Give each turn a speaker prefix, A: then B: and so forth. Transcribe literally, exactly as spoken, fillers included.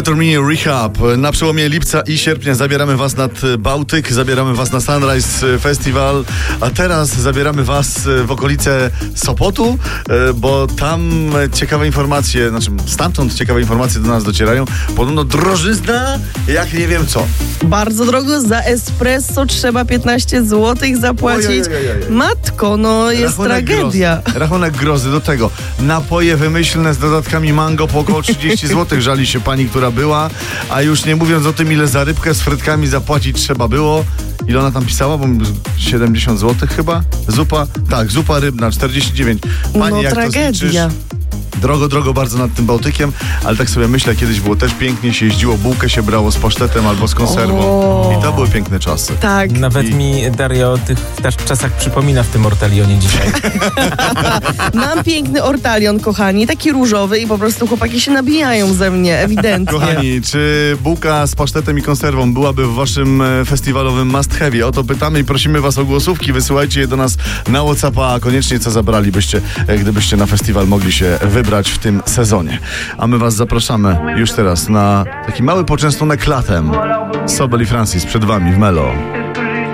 A: Better Me Rehab. Na przełomie lipca i sierpnia zabieramy was nad Bałtyk, zabieramy was na Sunrise Festival, a teraz zabieramy was w okolice Sopotu, bo tam ciekawe informacje, znaczy stamtąd ciekawe informacje do nas docierają. Podobno drożyzna jak nie wiem co.
B: Bardzo drogo, za espresso trzeba piętnaście złotych zapłacić. Oj, oj, oj, oj. Matko, no jest
A: Rachunek
B: tragedia.
A: Grozy. Rachunek grozy. Do tego napoje wymyślne z dodatkami mango po około trzydzieści złotych. Żali się pani, która była, a już nie mówiąc o tym, ile za rybkę z frytkami zapłacić trzeba było. Ile ona tam pisała? Bo siedemdziesiąt złotych chyba? Zupa? Tak, zupa rybna, czterdzieści dziewięć. Pani,
B: no
A: jak
B: tragedia.
A: to zliczysz? Drogo, drogo bardzo nad tym Bałtykiem, ale tak sobie myślę, kiedyś było też pięknie, się jeździło, bułkę się brało z pasztetem albo z konserwą. O. I to były piękne czasy.
B: Tak.
C: Nawet
A: I...
C: mi Dario o tych też czasach przypomina w tym ortalionie dzisiaj.
B: Mam piękny ortalion, kochani, taki różowy i po prostu chłopaki się nabijają ze mnie, ewidentnie.
A: Kochani, czy bułka z pasztetem i konserwą byłaby w waszym festiwalowym must have? O to pytamy i prosimy was o głosówki. Wysyłajcie je do nas na WhatsAppa, a koniecznie co zabralibyście, gdybyście na festiwal mogli się wybrać w tym sezonie. A my was zapraszamy już teraz na taki mały poczęstunek latem. Sobel i Francis przed wami w Melo.